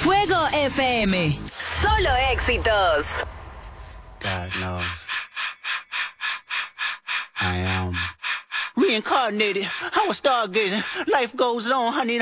Fuego FM. Solo éxitos. God knows. I am reincarnated. I was stargazing. Life goes on, honey.